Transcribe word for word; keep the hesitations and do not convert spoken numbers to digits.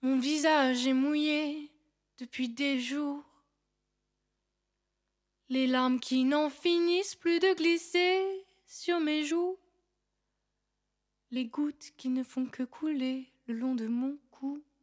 Mon visage est mouillé depuis des jours. Les larmes qui n'en finissent plus de glisser sur mes joues. Les gouttes qui ne font que couler le long de mon cou.